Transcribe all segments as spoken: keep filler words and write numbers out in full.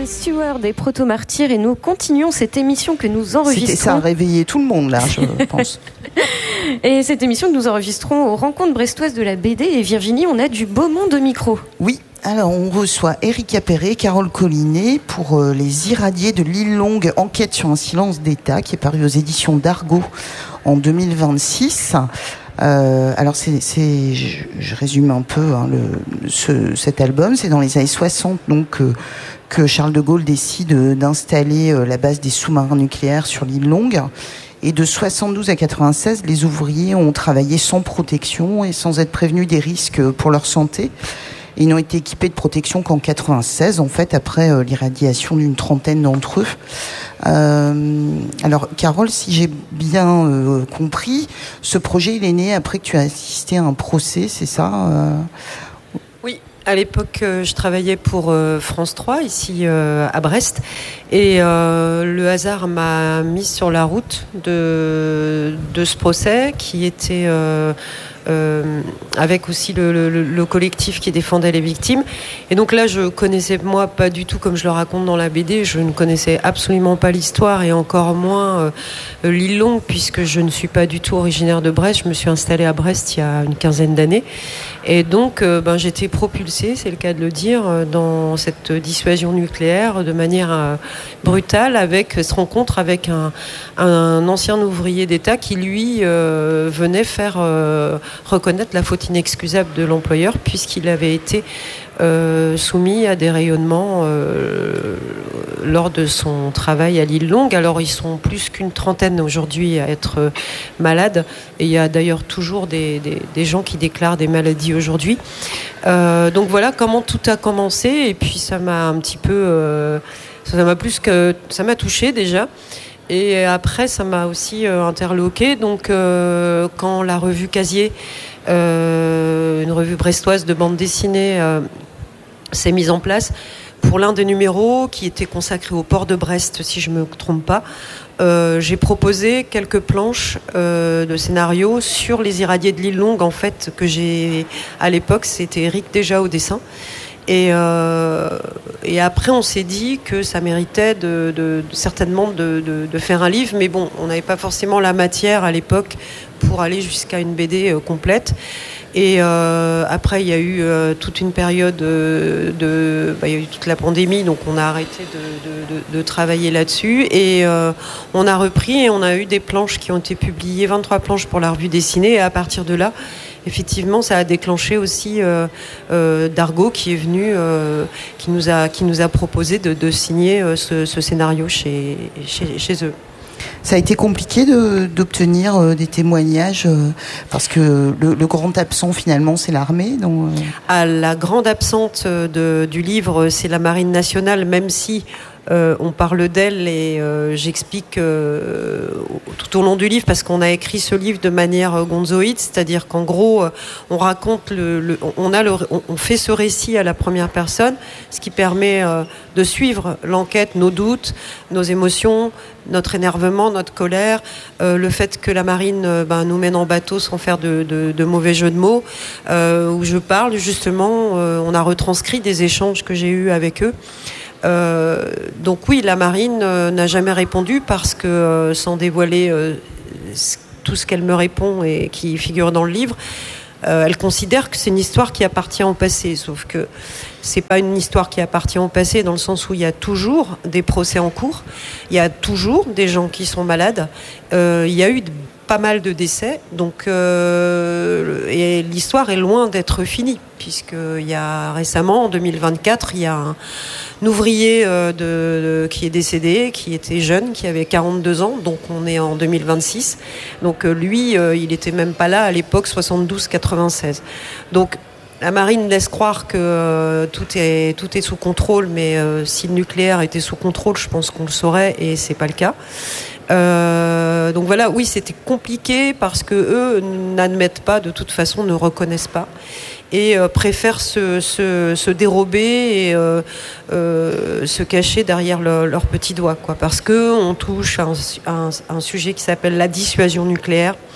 C'était Stewart des Proto-Martyrs et nous continuons cette émission que nous enregistrons. C'était ça a réveillé tout le monde là, je pense. Et cette émission que nous enregistrons aux rencontres brestoises de la B D. Et Virginie, on a du beau monde au micro. Oui, alors on reçoit Erika Perret, Carole Collinet pour euh, Les Irradiés de l'île Longue, enquête sur un silence d'État, qui est paru aux éditions d'Argo en deux mille vingt-six. Euh, alors c'est, c'est je, je résume un peu hein, le, ce, cet album. C'est dans les années soixante donc euh, que Charles de Gaulle décide d'installer euh, la base des sous-marins nucléaires sur l'île Longue. Et de soixante-douze à quatre-vingt-seize, les ouvriers ont travaillé sans protection et sans être prévenus des risques pour leur santé. Ils n'ont été équipés de protection qu'en quatre-vingt-seize, en fait, après euh, l'irradiation d'une trentaine d'entre eux. Euh, alors, Carole, si j'ai bien euh, compris, ce projet, il est né après que tu as assisté à un procès, c'est ça euh... Oui, à l'époque, euh, je travaillais pour euh, France trois, ici euh, à Brest. Et euh, le hasard m'a mise sur la route de, de ce procès qui était... Euh, Euh, avec aussi le, le, le collectif qui défendait les victimes. Et donc là, je connaissais, moi, pas du tout, comme je le raconte dans la B D, je ne connaissais absolument pas l'histoire et encore moins euh, l'île Longue, puisque je ne suis pas du tout originaire de Brest. Je me suis installée à Brest il y a une quinzaine d'années. Et donc, euh, ben, j'étais propulsée, c'est le cas de le dire, dans cette dissuasion nucléaire de manière euh, brutale, avec cette rencontre avec un, un ancien ouvrier d'État qui, lui, euh, venait faire... Euh, reconnaître la faute inexcusable de l'employeur puisqu'il avait été euh, soumis à des rayonnements euh, lors de son travail à l'île Longue. Alors ils sont plus qu'une trentaine aujourd'hui à être euh, malades et il y a d'ailleurs toujours des, des, des gens qui déclarent des maladies aujourd'hui. Euh, donc voilà comment tout a commencé et puis ça m'a un petit peu euh, ça m'a plus que ça m'a touchée déjà. Et après, ça m'a aussi euh, interloqué. Donc, euh, quand la revue Casier, euh, une revue brestoise de bande dessinée, euh, s'est mise en place, pour l'un des numéros qui était consacré au port de Brest, si je ne me trompe pas, euh, j'ai proposé quelques planches euh, de scénario sur les irradiés de l'île Longue. En fait, que j'ai à l'époque, c'était Eric déjà au dessin. Et, euh, et après, on s'est dit que ça méritait de, de, de, certainement de, de, de faire un livre. Mais bon, on n'avait pas forcément la matière à l'époque pour aller jusqu'à une B D euh, complète. Et euh, après, il y a eu euh, toute une période euh, de... Bah, il y a eu toute la pandémie, donc on a arrêté de, de, de, de travailler là-dessus. Et euh, on a repris et on a eu des planches qui ont été publiées, vingt-trois planches pour la revue dessinée. Et à partir de là... Effectivement, ça a déclenché aussi euh, euh, Dargaud qui est venu, euh, qui nous a qui nous a proposé de, de signer euh, ce, ce scénario chez, chez chez eux. Ça a été compliqué de, d'obtenir euh, des témoignages euh, parce que le, le grand absent finalement c'est l'armée. Donc, euh... ah, la grande absente de, du livre c'est la Marine nationale, même si Euh, on parle d'elle et euh, j'explique euh, tout au long du livre parce qu'on a écrit ce livre de manière gonzoïde, c'est-à-dire qu'en gros euh, on raconte le, le on a le, on, on fait ce récit à la première personne, ce qui permet euh, de suivre l'enquête, nos doutes, nos émotions, notre énervement, notre colère, euh, le fait que la marine euh, ben, nous mène en bateau sans faire de, de, de mauvais jeux de mots, euh, où je parle justement, euh, on a retranscrit des échanges que j'ai eus avec eux. Euh, donc oui, la marine euh, n'a jamais répondu parce que, euh, sans dévoiler euh, tout ce qu'elle me répond et qui figure dans le livre, euh, elle considère que c'est une histoire qui appartient au passé. Sauf que c'est pas une histoire qui appartient au passé dans le sens où il y a toujours des procès en cours, il y a toujours des gens qui sont malades, euh, il y a eu pas mal de décès, donc euh, et l'histoire est loin d'être finie, puisqu'il y a récemment, en deux mille vingt-quatre, il y a un, un ouvrier euh, de, de, qui est décédé, qui était jeune, qui avait quarante-deux ans, donc on est en deux mille vingt-six, donc euh, lui, euh, il était même pas là à l'époque, soixante-douze quatre-vingt-seize. Donc la marine laisse croire que euh, tout est tout est sous contrôle, mais euh, si le nucléaire était sous contrôle, je pense qu'on le saurait, et c'est pas le cas. Euh, donc voilà, oui, c'était compliqué parce que eux n'admettent pas, de toute façon, ne reconnaissent pas et euh, préfèrent se, se, se dérober et euh, euh, se cacher derrière le, leurs petits doigts, quoi, parce que on touche à un, un, un sujet qui s'appelle la dissuasion nucléaire.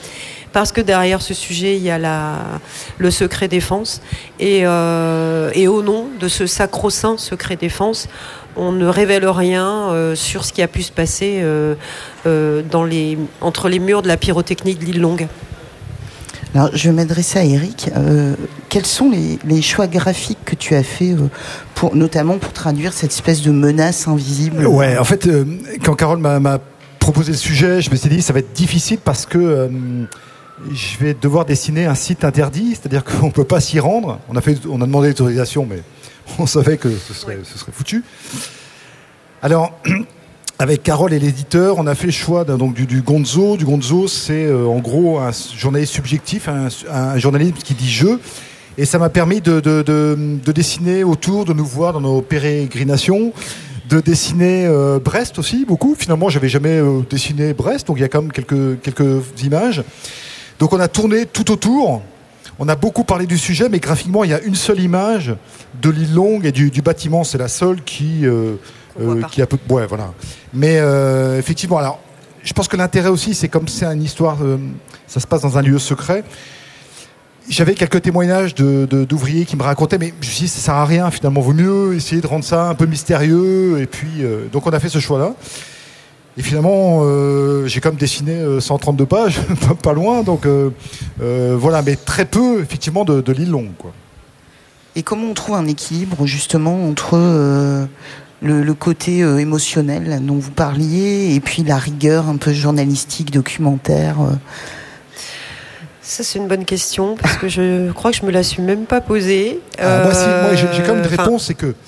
parce que derrière ce sujet, il y a la, le secret défense. Et, euh, et au nom de ce sacro-saint secret défense, on ne révèle rien euh, sur ce qui a pu se passer euh, euh, dans les, entre les murs de la pyrotechnique de l'île Longue. Alors, je vais m'adresser à Eric. Euh, quels sont les, les choix graphiques que tu as fait, euh, pour, notamment pour traduire cette espèce de menace invisible ? Ouais, en fait, euh, quand Carole m'a, m'a proposé le sujet, je me suis dit ça va être difficile parce que euh, je vais devoir dessiner un site interdit, c'est-à-dire qu'on ne peut pas s'y rendre. On a, fait, on a demandé l'autorisation, mais on savait que ce serait, ce serait foutu. Alors, avec Carole et l'éditeur, on a fait le choix d'un, donc, du, du gonzo. Du gonzo, c'est euh, en gros un journaliste subjectif, un, un journalisme qui dit je. Et ça m'a permis de, de, de, de dessiner autour, de nous voir dans nos pérégrinations, de dessiner euh, Brest aussi, beaucoup. Finalement, je n'avais jamais euh, dessiné Brest, donc il y a quand même quelques, quelques images. Donc on a tourné tout autour. On a beaucoup parlé du sujet, mais graphiquement, il y a une seule image de l'île Longue et du, du bâtiment. C'est la seule qui... Euh, Euh, qui a peu de... ouais, voilà. Mais euh, effectivement, alors, je pense que l'intérêt aussi, c'est comme c'est une histoire, euh, ça se passe dans un lieu secret. J'avais quelques témoignages de, de, d'ouvriers qui me racontaient, mais je me suis dit, ça sert à rien, finalement, vaut mieux essayer de rendre ça un peu mystérieux. Et puis, euh, donc, on a fait ce choix-là. Et finalement, euh, j'ai quand même dessiné cent trente-deux pages, pas loin. Donc, euh, euh, voilà, mais très peu, effectivement, de, de l'île Longue, quoi. Et comment on trouve un équilibre, justement, entre... Euh Le, le côté euh, émotionnel dont vous parliez et puis la rigueur un peu journalistique, documentaire euh. Ça, c'est une bonne question parce que je crois que je me la suis même pas posée. Ah, euh, moi, si, moi, j'ai, j'ai quand même une réponse, fin... c'est que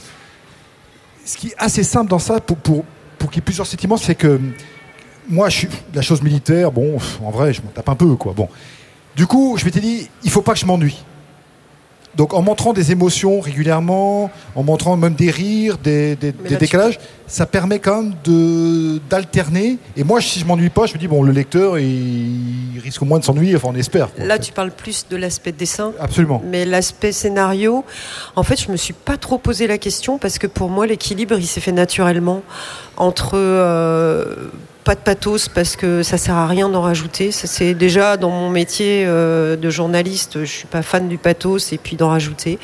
ce qui est assez simple dans ça, pour, pour, pour qu'il y ait plusieurs sentiments, c'est que moi, je suis la chose militaire, bon, en vrai, je m'en tape un peu, quoi. Bon. Du coup, je m'étais dit, il faut pas que je m'ennuie. Donc en montrant des émotions régulièrement, en montrant même des rires, des, des, des décalages, ça permet quand même de, d'alterner. Et moi, si je m'ennuie pas, je me dis, bon, le lecteur, il, il risque au moins de s'ennuyer, enfin on espère. Quoi, Là, en fait. tu parles plus de l'aspect dessin. Absolument. Mais l'aspect scénario, en fait, je me suis pas trop posé la question parce que pour moi, l'équilibre, il s'est fait naturellement entre... Euh, pas de pathos parce que ça sert à rien d'en rajouter. Ça, c'est déjà dans mon métier euh, de journaliste, je suis pas fan du pathos et puis d'en rajouter.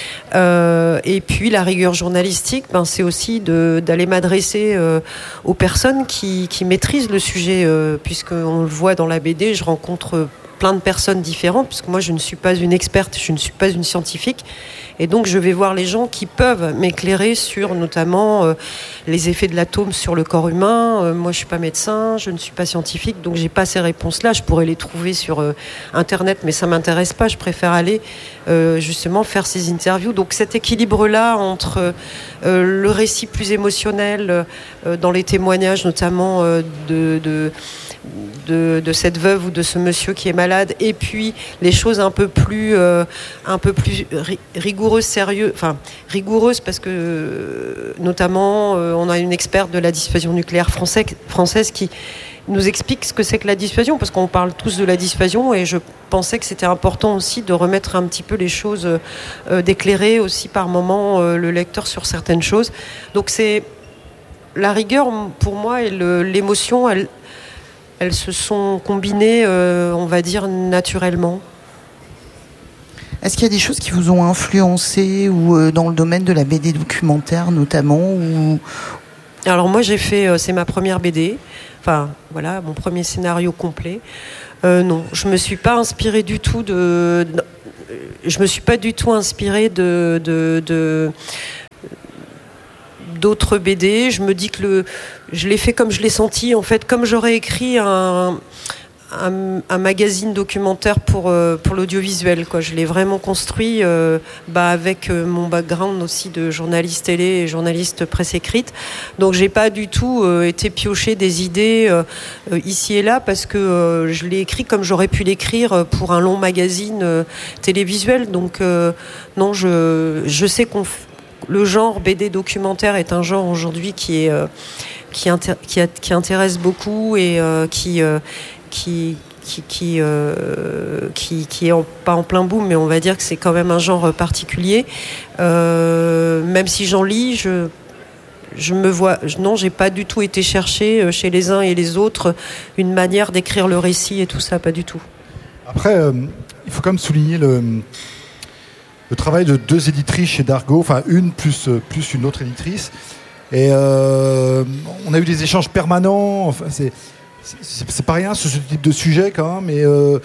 Euh, et puis la rigueur journalistique, ben c'est aussi de, d'aller m'adresser euh, aux personnes qui, qui maîtrisent le sujet, euh, puisque on le voit dans la B D, je rencontre plein de personnes différentes, puisque moi je ne suis pas une experte, je ne suis pas une scientifique. Et donc je vais voir les gens qui peuvent m'éclairer sur notamment euh, les effets de l'atome sur le corps humain. Euh, moi je suis pas médecin, je ne suis pas scientifique, donc j'ai pas ces réponses-là. Je pourrais les trouver sur euh, internet, mais ça m'intéresse pas. Je préfère aller euh, justement faire ces interviews. Donc cet équilibre-là entre euh, le récit plus émotionnel euh, dans les témoignages, notamment euh, de, de De, de cette veuve ou de ce monsieur qui est malade, et puis les choses un peu plus, euh, un peu plus ri- rigoureuses, sérieuses, enfin rigoureuses parce que euh, notamment euh, on a une experte de la dissuasion nucléaire française, française qui nous explique ce que c'est que la dissuasion, parce qu'on parle tous de la dissuasion et je pensais que c'était important aussi de remettre un petit peu les choses, euh, d'éclairer aussi par moment euh, le lecteur sur certaines choses. Donc c'est la rigueur pour moi et le, l'émotion, elle elles se sont combinées, euh, on va dire, naturellement. Est-ce qu'il y a des choses qui vous ont influencé ou euh, dans le domaine de la B D documentaire notamment ou... Alors moi j'ai fait, euh, c'est ma première B D, enfin voilà, mon premier scénario complet. Euh, non, je me suis pas inspirée du tout de, de je me suis pas du tout inspirée de, de, de d'autres B D. Je me dis que le, je l'ai fait comme je l'ai senti, en fait, comme j'aurais écrit un, un, un magazine documentaire pour, euh, pour l'audiovisuel, quoi. Je l'ai vraiment construit euh, bah, avec euh, mon background aussi de journaliste télé et journaliste presse écrite. Donc j'ai pas du tout euh, été piocher des idées euh, euh, ici et là parce que euh, je l'ai écrit comme j'aurais pu l'écrire pour un long magazine euh, télévisuel. Donc euh, non, je, je sais qu'on f- le genre B D documentaire est un genre aujourd'hui qui est euh, qui, inter- qui, a- qui intéresse beaucoup et euh, qui euh, qui qui qui, euh, qui qui est en, pas en plein boom, mais on va dire que c'est quand même un genre particulier. Euh, même si j'en lis, je je me vois non, j'ai pas du tout été chercher chez les uns et les autres une manière d'écrire le récit et tout ça, pas du tout. Après, euh, il faut quand même souligner le, le travail de deux éditrices chez Dargaud, enfin une plus, plus une autre éditrice. Et euh, on a eu des échanges permanents. Enfin, c'est, c'est, c'est pas rien sur ce type de sujet quand même. Et euh,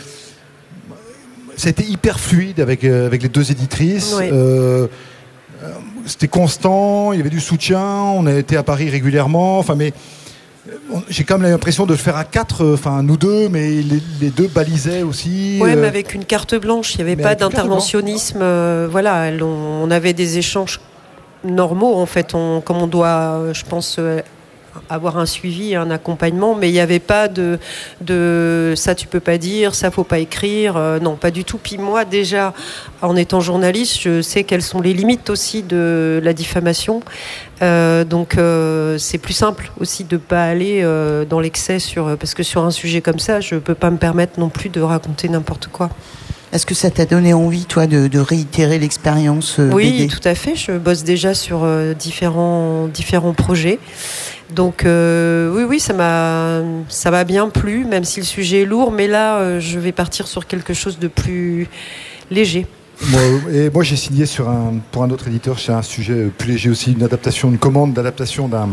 ça a été hyper fluide avec, avec les deux éditrices. Oui. Euh, c'était constant, il y avait du soutien. On a été à Paris régulièrement. Enfin, mais j'ai quand même l'impression de le faire à quatre, enfin nous deux, mais les, les deux balisaient aussi. Oui, euh, mais avec une carte blanche, il n'y avait pas d'interventionnisme. Euh, voilà, elles ont, on avait des échanges normaux en fait, on, comme on doit, je pense, euh, avoir un suivi, un accompagnement, mais il n'y avait pas de, de ça tu peux pas dire, ça faut pas écrire, euh, non, pas du tout. Puis moi déjà, en étant journaliste, je sais quelles sont les limites aussi de la diffamation, euh, donc euh, c'est plus simple aussi de pas aller euh, dans l'excès sur, parce que sur un sujet comme ça, je peux pas me permettre non plus de raconter n'importe quoi. Est-ce que ça t'a donné envie, toi, de, de réitérer l'expérience euh, Oui, B D ? tout à fait. Je bosse déjà sur euh, différents, différents projets. Donc euh, oui, oui, ça m'a, ça m'a bien plu, même si le sujet est lourd. Mais là, euh, je vais partir sur quelque chose de plus léger. Moi, et moi, j'ai signé sur un, pour un autre éditeur, c'est un sujet plus léger aussi, une adaptation, une commande d'adaptation d'un...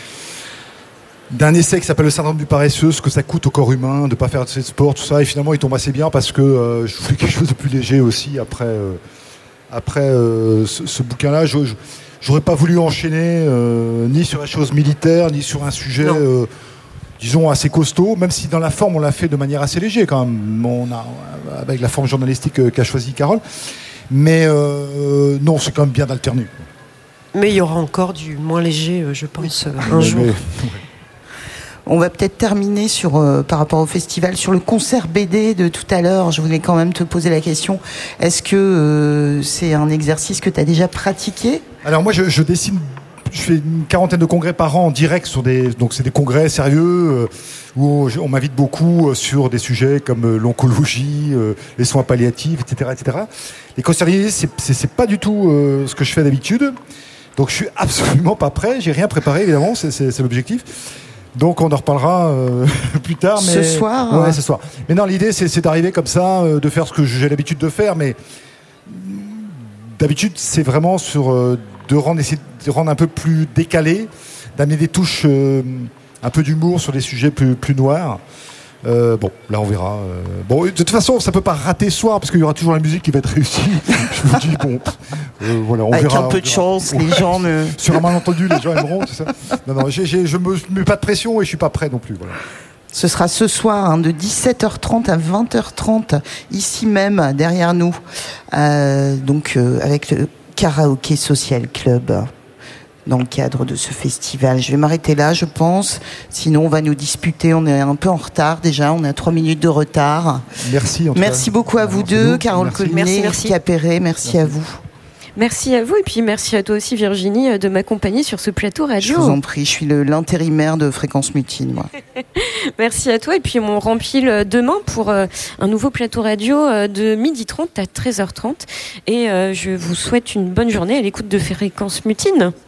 d'un essai qui s'appelle le syndrome du paresseux, ce que ça coûte au corps humain de ne pas faire de sport, tout ça. Et finalement, il tombe assez bien parce que euh, je voulais quelque chose de plus léger aussi après, euh, après euh, ce, ce bouquin-là. Je n'aurais pas voulu enchaîner euh, ni sur la chose militaire, ni sur un sujet, euh, disons, assez costaud, même si dans la forme, on l'a fait de manière assez légère quand même, on a, avec la forme journalistique qu'a choisi Carole. Mais euh, non, c'est quand même bien d'alterner. Mais il y aura encore du moins léger, je pense, un jour. Mais, On va peut-être terminer sur, euh, par rapport au festival, sur le concert B D de tout à l'heure. Je voulais quand même te poser la question. Est-ce que euh, c'est un exercice que tu as déjà pratiqué ? Alors moi, je, je dessine, je fais une quarantaine de congrès par an en direct sur des, donc c'est des congrès sérieux euh, où on, on m'invite beaucoup sur des sujets comme euh, l'oncologie, euh, les soins palliatifs, et cetera, et cetera. Les concerts d'idées, c'est, c'est, c'est pas du tout euh, ce que je fais d'habitude. Donc je suis absolument pas prêt. J'ai rien préparé évidemment. C'est, c'est, c'est l'objectif. Donc on en reparlera euh, plus tard. Mais... Ce soir Ouais, ce soir. Mais non, l'idée c'est, c'est d'arriver comme ça, euh, de faire ce que j'ai l'habitude de faire, mais d'habitude c'est vraiment sur euh, de rendre, essayer de rendre un peu plus décalé, d'amener des touches, euh, un peu d'humour sur des sujets plus, plus noirs. Euh, bon, là on verra. Euh, bon, de toute façon, ça peut pas rater ce soir parce qu'il y aura toujours la musique qui va être réussie. Je vous dis bon, euh, voilà, on Avec verra. un peu de chance, les gens ne. Sur un malentendu, les gens aimeront, c'est ça. Non, non, j'ai, j'ai, je me mets pas de pression et je suis pas prêt non plus. Voilà. Ce sera ce soir hein, de dix-sept heures trente à vingt heures trente, ici même, derrière nous, euh, donc euh, avec le Karaoké Social Club, dans le cadre de ce festival. Je vais m'arrêter là, je pense. Sinon, on va nous disputer. On est un peu en retard déjà. On a trois minutes de retard. Merci. En tout merci cas. beaucoup à vous Alors, deux, nous. Carole Collinet, Eric Appéré. Merci, merci à vous. Merci à vous et puis merci à toi aussi Virginie de m'accompagner sur ce plateau radio. Je vous en prie, je suis le, l'intérimaire de Fréquence Mutine, moi. Merci à toi et puis on rempile demain pour euh, un nouveau plateau radio euh, de midi trente à treize heures trente et euh, je vous souhaite une bonne journée à l'écoute de Fréquence Mutine.